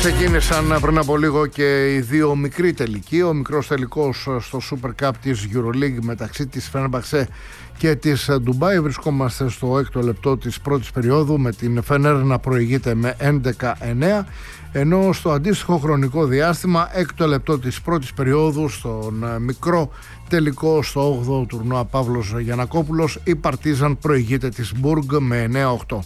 Ξεκίνησαν πριν από λίγο και οι δύο μικροί τελικοί. Ο μικρός τελικός στο Super Cup της EuroLeague μεταξύ της Fenerbahçe και της Ντουμπάι. Βρισκόμαστε στο έκτο λεπτό της πρώτης περίοδου με την Fener να προηγείται με 11-9, ενώ στο αντίστοιχο χρονικό διάστημα, έκτο λεπτό της πρώτης περίοδου, στον μικρό τελικό στο 8ο τουρνουά Παύλος Γιαννακόπουλος, η Παρτίζαν προηγείται της Μπουργκ με 9-8.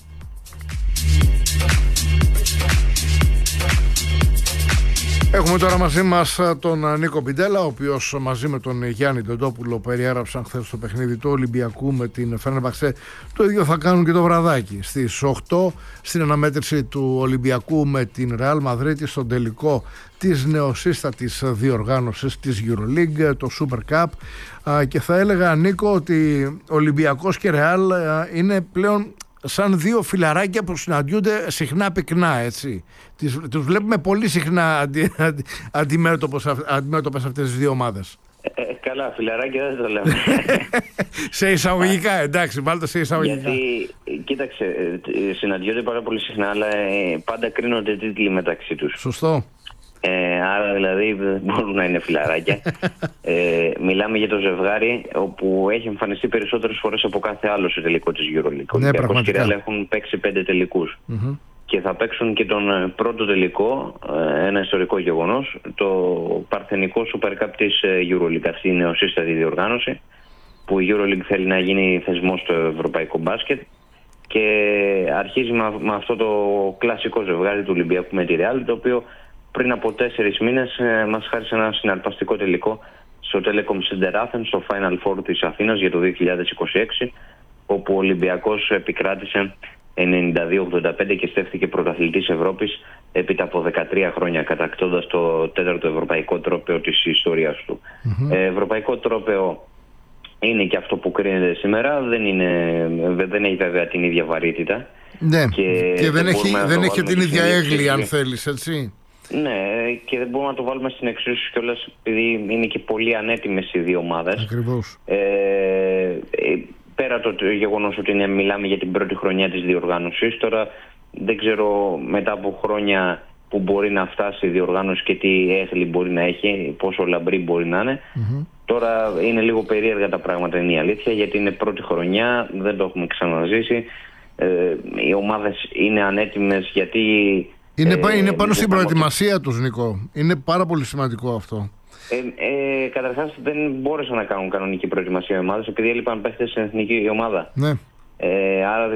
Έχουμε τώρα μαζί μας τον Νίκο Πιντέλα, ο οποίος μαζί με τον Γιάννη Ντοντόπουλο περιέγραψαν χθες το παιχνίδι του Ολυμπιακού με την Fenerbahçe. Το ίδιο θα κάνουν και το βραδάκι στις 8 στην αναμέτρηση του Ολυμπιακού με την Real Madrid στον τελικό της νεοσύστατης διοργάνωσης της EuroLeague, το Super Cup. Και θα έλεγα, Νίκο, ότι Ολυμπιακός και Real είναι πλέον σαν δύο φιλαράκια που συναντιούνται συχνά πυκνά, έτσι. Τους βλέπουμε πολύ συχνά αντιμέτωπες αυτές τις δύο ομάδες. Καλά, φιλαράκια δεν το λέμε. Σε εισαγωγικά, εντάξει, βάλτε σε εισαγωγικά. Γιατί, κοίταξε, συναντιόνται πάρα πολύ συχνά, αλλά πάντα κρίνονται τίτλοι μεταξύ τους. Σωστό. Άρα δηλαδή δεν μπορούν να είναι φιλαράκια. Μιλάμε για το ζευγάρι όπου έχει εμφανιστεί περισσότερες φορές από κάθε άλλο σε τελικό της EuroLeague. Ο Ολυμπιακός και Real έχουν παίξει 5 τελικούς. Και θα παίξουν και τον πρώτο τελικό, ένα ιστορικό γεγονός, το παρθενικό Super Cup της EuroLeague. Αυτή η νεοσύστατη διοργάνωση που η EuroLeague θέλει να γίνει θεσμός στο ευρωπαϊκό μπάσκετ. Και αρχίζει με αυτό το κλασικό ζευγάρι του Ολυμπιακού με τη Real, το οποίο πριν από 4 μήνες μας χάρισε ένα συναρπαστικό τελικό στο Telecom Center Athens, στο Final Four της Αθήνας για το 2026, όπου ο Ολυμπιακός επικράτησε 92-85 και στέφθηκε πρωταθλητής Ευρώπης έπειτα από 13 χρόνια, κατακτώντας το 4ο ευρωπαϊκό τρόπαιο της ιστορίας του. Ευρωπαϊκό τρόπαιο είναι και αυτό που κρίνεται σήμερα, δεν έχει βέβαια την ίδια βαρύτητα. Ναι, και δεν έχει την ίδια έγκλη, αν θέλεις, έτσι. Ναι, και δεν μπορούμε να το βάλουμε στην εξίσωση κιόλας, επειδή είναι και πολύ ανέτοιμες οι δύο ομάδες. Ακριβώς. Πέρα το γεγονός ότι μιλάμε για την πρώτη χρονιά της διοργάνωσης, τώρα δεν ξέρω μετά από χρόνια που μπορεί να φτάσει η διοργάνωση και τι έγκλη μπορεί να έχει, πόσο λαμπρή μπορεί να είναι. Τώρα είναι λίγο περίεργα τα πράγματα, είναι η αλήθεια, γιατί είναι πρώτη χρονιά, δεν το έχουμε ξαναζήσει. Οι ομάδες είναι ανέτοιμες γιατί... Είναι πάνω στην προετοιμασία τους, Νικό. Είναι πάρα πολύ σημαντικό αυτό. Καταρχάς δεν μπόρεσαν να κάνουν κανονική προετοιμασία οι ομάδες επειδή έλειπαν παίχτες στην εθνική ομάδα. Ναι. Άρα